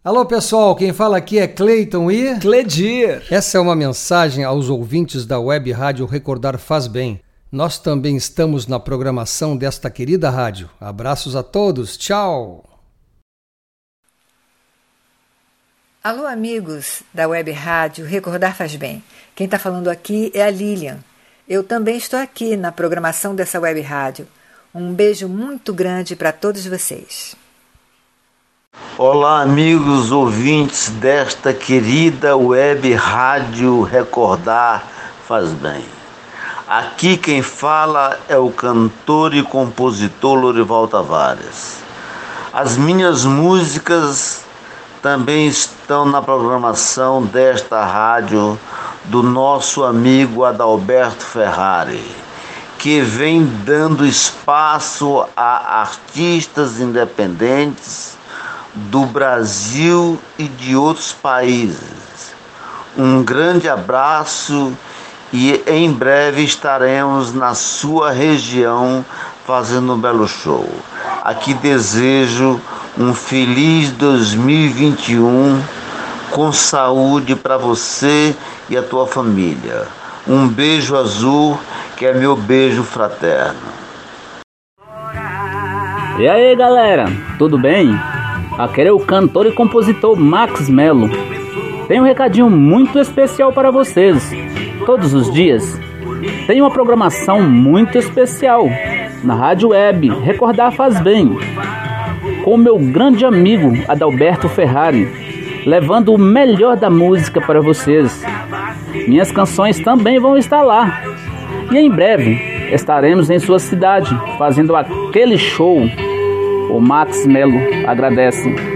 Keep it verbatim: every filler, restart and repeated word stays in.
Alô pessoal, quem fala aqui é Cleiton e... Cledir. Essa é uma mensagem aos ouvintes da Web Rádio Recordar Faz Bem. Nós também estamos na programação desta querida rádio. Abraços a todos, tchau! Alô amigos da Web Rádio Recordar Faz Bem. Quem está falando aqui é a Lilian. Eu também estou aqui na programação dessa Web Rádio. Um beijo muito grande para todos vocês. Olá amigos ouvintes desta querida Web Rádio Recordar Faz Bem. Aqui quem fala é o cantor e compositor Lorival Tavares. As minhas músicas também estão na programação desta rádio do nosso amigo Adalberto Ferrari, que vem dando espaço a artistas independentes do Brasil e de outros países. Um grande abraço e em breve estaremos na sua região fazendo um belo show. Aqui desejo um feliz dois mil e vinte e um com saúde para você e a tua família. Um beijo azul, que é meu beijo fraterno. E aí galera, tudo bem? Aqui é o cantor e compositor Max Melo. Tem um recadinho muito especial para vocês. Todos os dias tem uma programação muito especial na Rádio Web Recordar Faz Bem, com o meu grande amigo Adalberto Ferrari, levando o melhor da música para vocês. Minhas canções também vão estar lá. E em breve estaremos em sua cidade fazendo aquele show. O Max Melo agradece.